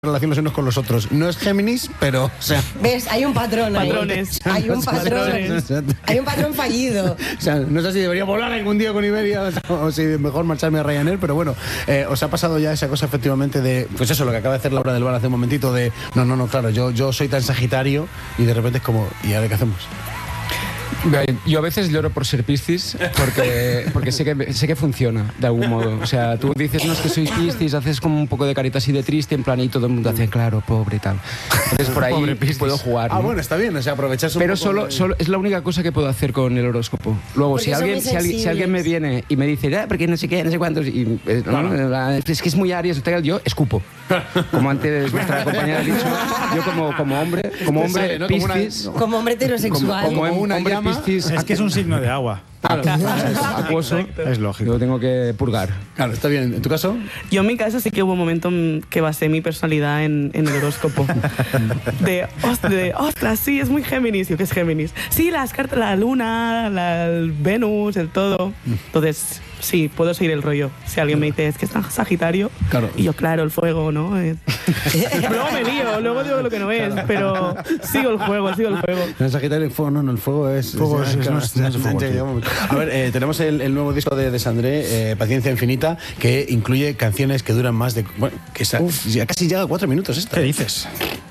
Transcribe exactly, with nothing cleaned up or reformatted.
relación los unos con los otros. No es Géminis, pero, o sea... ¿Ves? Hay un patrón ahí. Patrones. Hay un patrón. Hay un patrón fallido. O sea, no sé si debería volar algún día con Iberia o, o si mejor marcharme a Ryanair, pero bueno, eh, os ha pasado ya esa cosa efectivamente de, pues eso, lo que acaba de hacer Laura del Val hace un momentito de, no, no, no, claro, yo, yo soy tan sagitario y de repente es como, ¿y ahora qué hacemos? Yo a veces lloro por ser Piscis porque, porque sé, que, sé que funciona de algún modo. O sea, tú dices, no, es que soy Piscis, haces como un poco de carita así de triste, en plan, y todo el mundo hace, claro, pobre y tal. Entonces por ahí puedo jugar, ¿no? Ah, bueno, está bien, o sea, aprovecharse un Pero poco solo, de... solo es la única cosa que puedo hacer con el horóscopo. Luego, si alguien, si, alguien, si alguien me viene y me dice, ah, porque no sé qué, no sé cuántos, y, eh, no, no, es que es muy Aries, yo escupo. Como antes nuestra compañera ha dicho, yo como, como hombre, como hombre sale, ¿no? Piscis... Como, una, como hombre heterosexual. Como, como una hombre llama, Piscis... Es que es un signo de agua. Acuoso, Es lógico. lo tengo que purgar. Claro, está bien. ¿En tu caso? Yo en mi caso sí que hubo un momento que basé mi personalidad en, en el horóscopo. De, ost- de, ostras, sí, es muy Géminis. Yo, ¿qué es Géminis? Sí, las cartas, la luna, la, el Venus, el todo. Entonces, sí, puedo seguir el rollo. Si alguien me dice, es que es tan Sagitario. Claro. Y yo, claro, el fuego, ¿no? Eh, luego me lío, luego digo lo que no es, pero sigo el juego, sigo el juego. El Sagitario, el fuego, no, no, el fuego es... Fuego es- es- no es- no es fuego, tío. A ver, eh, tenemos el, el nuevo disco de, de Sandré, eh, Paciencia Infinita, que incluye canciones que duran más de... Bueno, que sa- ya casi llega a cuatro minutos esta. ¿Qué dices?